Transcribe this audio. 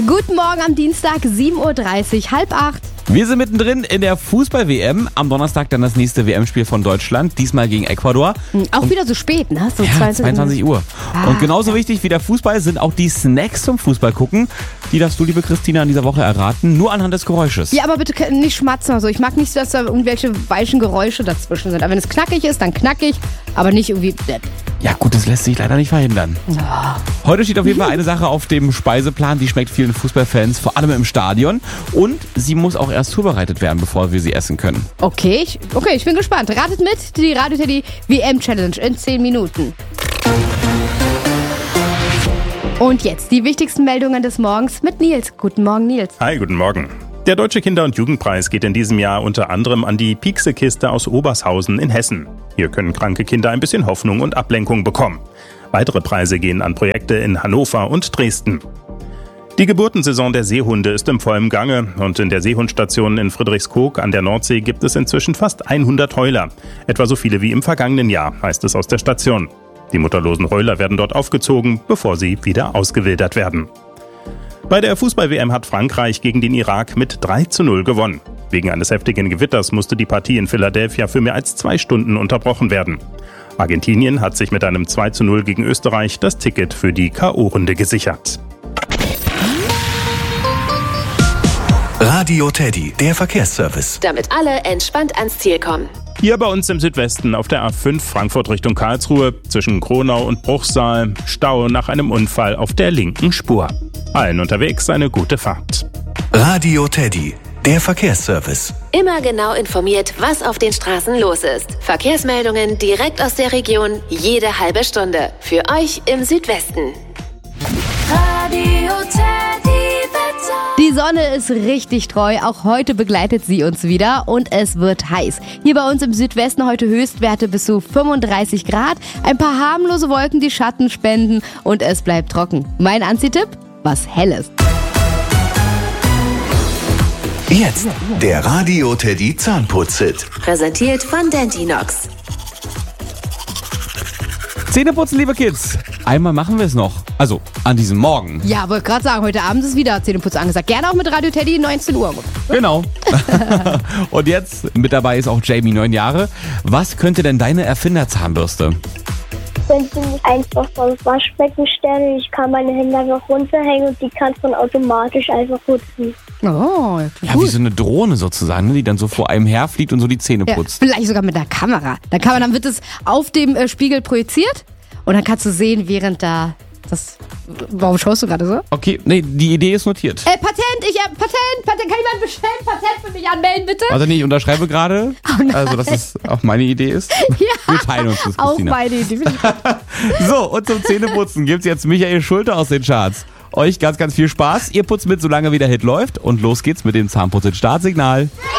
Guten Morgen am Dienstag, 7.30 Uhr, 7:30. Wir sind mittendrin in der Fußball-WM. Am Donnerstag dann das nächste WM-Spiel von Deutschland, diesmal gegen Ecuador. Auch wieder so spät, ne? So 22 Uhr. Und genauso wichtig wie der Fußball sind auch die Snacks zum Fußball gucken. Die darfst du, liebe Christina, in dieser Woche erraten, nur anhand des Geräusches. Ja, aber bitte nicht schmatzen oder so. Ich mag nicht, dass da irgendwelche weichen Geräusche dazwischen sind. Aber wenn es knackig ist, dann knackig, aber nicht irgendwie... Ja gut, das lässt sich leider nicht verhindern. Heute steht auf jeden Fall eine Sache auf dem Speiseplan, die schmeckt vielen Fußballfans, vor allem im Stadion. Und sie muss auch erst zubereitet werden, bevor wir sie essen können. Okay, ich bin gespannt. Ratet mit, die Radio Teddy WM-Challenge in 10 Minuten. Und jetzt die wichtigsten Meldungen des Morgens mit Nils. Guten Morgen, Nils. Hi, guten Morgen. Der Deutsche Kinder- und Jugendpreis geht in diesem Jahr unter anderem an die Piekse-Kiste aus Obershausen in Hessen. Hier können kranke Kinder ein bisschen Hoffnung und Ablenkung bekommen. Weitere Preise gehen an Projekte in Hannover und Dresden. Die Geburtensaison der Seehunde ist im vollen Gange und in der Seehundstation in Friedrichskoog an der Nordsee gibt es inzwischen fast 100 Heuler. Etwa so viele wie im vergangenen Jahr, heißt es aus der Station. Die mutterlosen Heuler werden dort aufgezogen, bevor sie wieder ausgewildert werden. Bei der Fußball-WM hat Frankreich gegen den Irak mit 3:0 gewonnen. Wegen eines heftigen Gewitters musste die Partie in Philadelphia für mehr als 2 Stunden unterbrochen werden. Argentinien hat sich mit einem 2:0 gegen Österreich das Ticket für die K.O.-Runde gesichert. Radio Teddy, der Verkehrsservice. Damit alle entspannt ans Ziel kommen. Hier bei uns im Südwesten auf der A5 Frankfurt Richtung Karlsruhe zwischen Kronau und Bruchsal Stau nach einem Unfall auf der linken Spur. Allen unterwegs eine gute Fahrt. Radio Teddy, der Verkehrsservice. Immer genau informiert, was auf den Straßen los ist. Verkehrsmeldungen direkt aus der Region, jede halbe Stunde. Für euch im Südwesten. Radio Teddy. Die Sonne ist richtig treu, auch heute begleitet sie uns wieder und es wird heiß. Hier bei uns im Südwesten heute Höchstwerte bis zu 35 Grad, ein paar harmlose Wolken, die Schatten spenden und es bleibt trocken. Mein Anziehtipp? Was Helles. Jetzt der Radio Teddy Zahnputz-Hit. Präsentiert von Dentinox. Zähneputzen, liebe Kids. Einmal machen wir es noch. Also, an diesem Morgen. Ja, wollte gerade sagen, heute Abend ist wieder Zähneputz angesagt. Gerne auch mit Radio Teddy, 19 Uhr. Genau. Und jetzt, mit dabei ist auch Jamie, 9 Jahre. Was könnte denn deine Erfinderzahnbürste? Wenn sie mich einfach vom Waschbecken stellen, ich kann meine Hände einfach runterhängen und die kann von automatisch einfach putzen. Oh, Ja, wie so eine Drohne sozusagen, ne, die dann so vor einem herfliegt und so die Zähne ja, putzt. vielleicht sogar mit einer Kamera. Dann wird es auf dem Spiegel projiziert und dann kannst du sehen, während da das... Warum schaust du gerade so? Okay, nee, die Idee ist notiert. Patent, kann jemand bestellen? Patent für mich anmelden, bitte? Also nee, ich unterschreibe gerade, also dass es auch meine Idee ist. Ja, Wir teilen uns das, auch Christina. meine Idee. So, und zum Zähneputzen gibt's jetzt Michael Schulte aus den Charts. Euch ganz, ganz viel Spaß. Ihr putzt mit, solange wie der Hit läuft. Und los geht's mit dem Zahnputz-Startsignal.